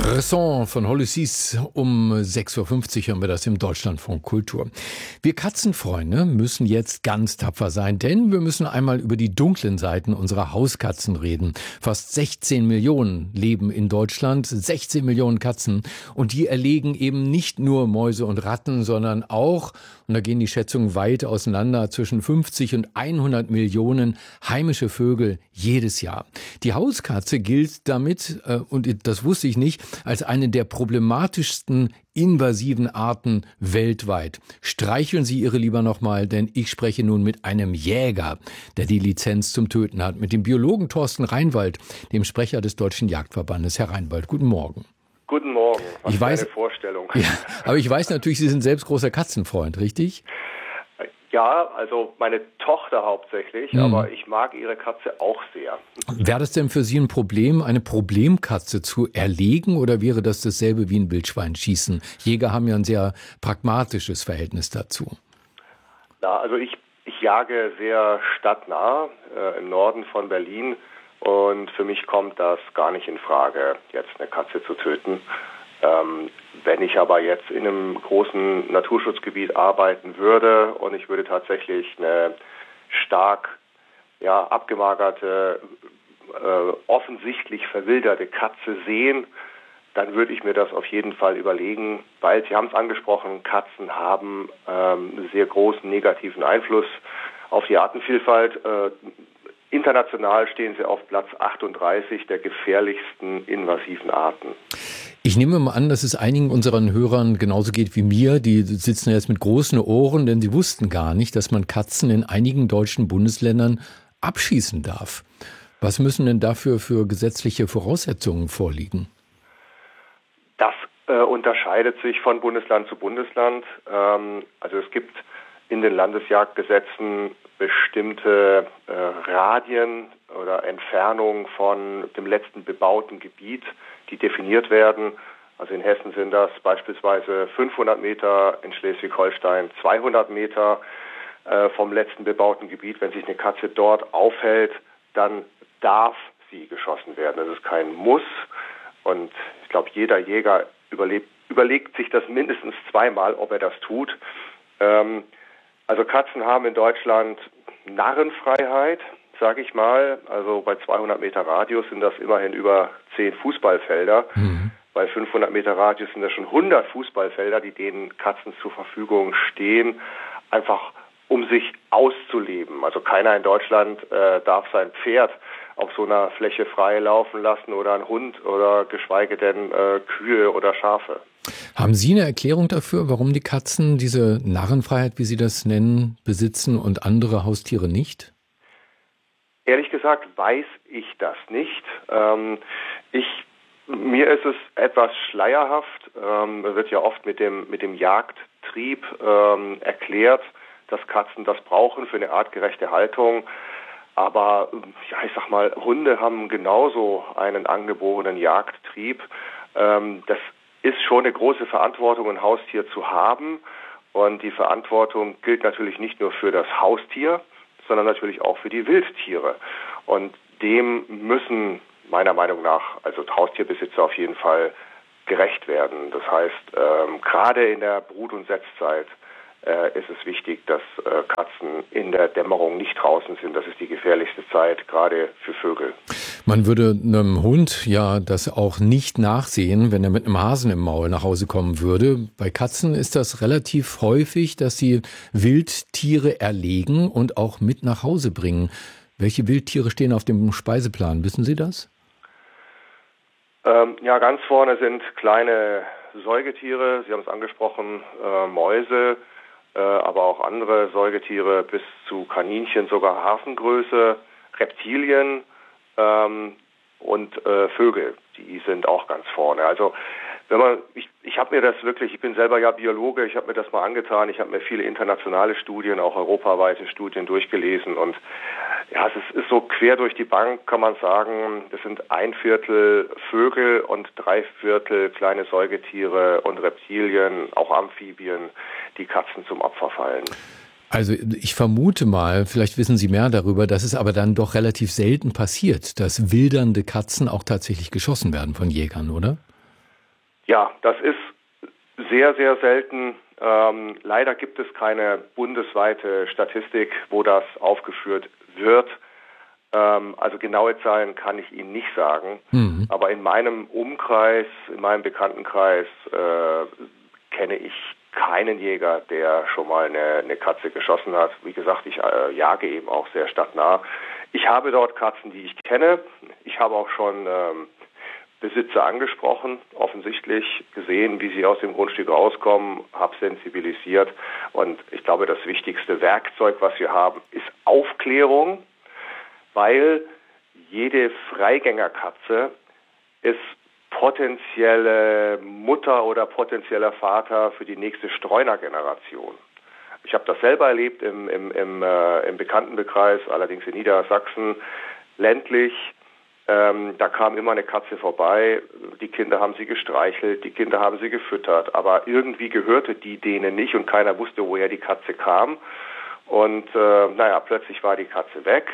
Bresson von Holüssis um 6.50 Uhr hören wir das im Deutschlandfunk Kultur. Wir Katzenfreunde müssen jetzt ganz tapfer sein, denn wir müssen einmal über die dunklen Seiten unserer Hauskatzen reden. Fast 16 Millionen leben in Deutschland, 16 Millionen Katzen, und die erlegen eben nicht nur Mäuse und Ratten, sondern auch, und da gehen die Schätzungen weit auseinander, zwischen 50 und 100 Millionen heimische Vögel jedes Jahr. Die Hauskatze gilt damit, und das wusste ich nicht, als eine der problematischsten invasiven Arten weltweit. Streicheln Sie Ihre lieber nochmal, denn ich spreche nun mit einem Jäger, der die Lizenz zum Töten hat, mit dem Biologen Thorsten Reinwald, dem Sprecher des Deutschen Jagdverbandes. Herr Reinwald, guten Morgen. Guten Morgen. Was für eine Vorstellung. Ja, aber ich weiß natürlich, Sie sind selbst großer Katzenfreund, richtig? Ja, also meine Tochter hauptsächlich, aber ich mag ihre Katze auch sehr. Wäre das denn für Sie ein Problem, eine Problemkatze zu erlegen, oder wäre das dasselbe wie ein Wildschwein schießen? Jäger haben ja ein sehr pragmatisches Verhältnis dazu. Na, also ich jage sehr stadtnah im Norden von Berlin, und für mich kommt das gar nicht in Frage, jetzt eine Katze zu töten. Wenn ich aber jetzt in einem großen Naturschutzgebiet arbeiten würde und ich würde tatsächlich eine stark abgemagerte, offensichtlich verwilderte Katze sehen, dann würde ich mir das auf jeden Fall überlegen, weil, Sie haben es angesprochen, Katzen haben einen sehr großen negativen Einfluss auf die Artenvielfalt. International stehen sie auf Platz 38 der gefährlichsten invasiven Arten. Ich nehme mal an, dass es einigen unseren Hörern genauso geht wie mir. Die sitzen jetzt mit großen Ohren, denn sie wussten gar nicht, dass man Katzen in einigen deutschen Bundesländern abschießen darf. Was müssen denn dafür für gesetzliche Voraussetzungen vorliegen? Das unterscheidet sich von Bundesland zu Bundesland. Also es gibt in den Landesjagdgesetzen bestimmte Radien oder Entfernungen von dem letzten bebauten Gebiet, die definiert werden. Also in Hessen sind das beispielsweise 500 Meter, in Schleswig-Holstein 200 Meter vom letzten bebauten Gebiet. Wenn sich eine Katze dort aufhält, dann darf sie geschossen werden. Das ist kein Muss. Und ich glaube, jeder Jäger überlegt sich das mindestens zweimal, ob er das tut. Also Katzen haben in Deutschland Narrenfreiheit, sage ich mal. Also bei 200 Meter Radius sind das immerhin über 10 Fußballfelder. Bei 500 Meter Radius sind das schon 100 Fußballfelder, die denen Katzen zur Verfügung stehen, einfach um sich auszuleben. Also keiner in Deutschland darf sein Pferd auf so einer Fläche frei laufen lassen oder einen Hund oder geschweige denn Kühe oder Schafe. Haben Sie eine Erklärung dafür, warum die Katzen diese Narrenfreiheit, wie Sie das nennen, besitzen und andere Haustiere nicht? Ehrlich gesagt weiß ich das nicht. Mir ist es etwas schleierhaft. Wird ja oft mit dem Jagdtrieb erklärt, dass Katzen das brauchen für eine artgerechte Haltung. Aber ich sag mal, Hunde haben genauso einen angeborenen Jagdtrieb. Das ist schon eine große Verantwortung, ein Haustier zu haben. Und die Verantwortung gilt natürlich nicht nur für das Haustier, sondern natürlich auch für die Wildtiere. Und dem müssen meiner Meinung nach also Haustierbesitzer auf jeden Fall gerecht werden. Das heißt, gerade in der Brut- und Setzzeit ist es wichtig, dass Katzen in der Dämmerung nicht draußen sind. Das ist die gefährlichste Zeit, gerade für Vögel. Man würde einem Hund ja das auch nicht nachsehen, wenn er mit einem Hasen im Maul nach Hause kommen würde. Bei Katzen ist das relativ häufig, dass sie Wildtiere erlegen und auch mit nach Hause bringen. Welche Wildtiere stehen auf dem Speiseplan? Wissen Sie das? Ja, ganz vorne sind kleine Säugetiere. Sie haben es angesprochen, Mäuse, aber auch andere Säugetiere bis zu Kaninchen, sogar Hafengröße, Reptilien und Vögel, die sind auch ganz vorne. Also ich habe mir das wirklich, ich bin selber ja Biologe, ich habe mir das mal angetan, ich habe mir viele internationale Studien, auch europaweite Studien durchgelesen, und ja, es ist so quer durch die Bank, kann man sagen, das sind 1/4 Vögel und 3/4 kleine Säugetiere und Reptilien, auch Amphibien, die Katzen zum Opfer fallen. Also ich vermute mal, vielleicht wissen Sie mehr darüber, dass es aber dann doch relativ selten passiert, dass wildernde Katzen auch tatsächlich geschossen werden von Jägern, oder? Ja, das ist sehr, sehr selten. Leider gibt es keine bundesweite Statistik, wo das aufgeführt wird. Also genaue Zahlen kann ich Ihnen nicht sagen. Aber in meinem Umkreis, in meinem Bekanntenkreis kenne ich keinen Jäger, der schon mal eine Katze geschossen hat. Wie gesagt, ich jage eben auch sehr stadtnah. Ich habe dort Katzen, die ich kenne. Ich habe auch schon Besitzer angesprochen, offensichtlich gesehen, wie sie aus dem Grundstück rauskommen, habe sensibilisiert. Und ich glaube, das wichtigste Werkzeug, was wir haben, ist Aufklärung, weil jede Freigängerkatze ist potenzielle Mutter oder potenzieller Vater für die nächste Streunergeneration. Ich habe das selber erlebt im Bekanntenkreis, allerdings in Niedersachsen, ländlich. Da kam immer eine Katze vorbei, die Kinder haben sie gestreichelt, die Kinder haben sie gefüttert, aber irgendwie gehörte die denen nicht und keiner wusste, woher die Katze kam. Und plötzlich war die Katze weg,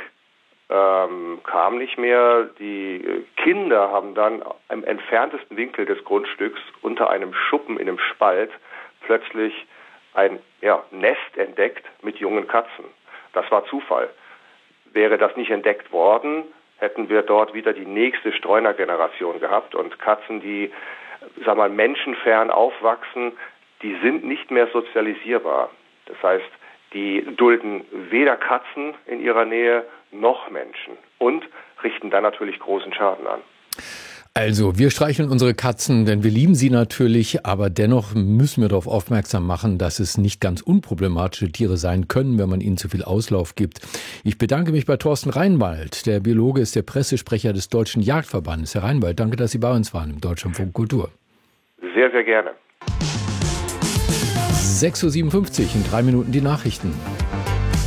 kam nicht mehr. Die Kinder haben dann im entferntesten Winkel des Grundstücks unter einem Schuppen in einem Spalt plötzlich ein Nest entdeckt mit jungen Katzen. Das war Zufall. Wäre das nicht entdeckt worden, hätten wir dort wieder die nächste Streunergeneration gehabt. Und Katzen, die, menschenfern aufwachsen, die sind nicht mehr sozialisierbar. Das heißt, die dulden weder Katzen in ihrer Nähe noch Menschen und richten dann natürlich großen Schaden an. Also, wir streicheln unsere Katzen, denn wir lieben sie natürlich, aber dennoch müssen wir darauf aufmerksam machen, dass es nicht ganz unproblematische Tiere sein können, wenn man ihnen zu viel Auslauf gibt. Ich bedanke mich bei Thorsten Reinwald. Der Biologe ist der Pressesprecher des Deutschen Jagdverbandes. Herr Reinwald, danke, dass Sie bei uns waren im Deutschlandfunk Kultur. Sehr, sehr gerne. 6:57 Uhr, in 3 Minuten die Nachrichten.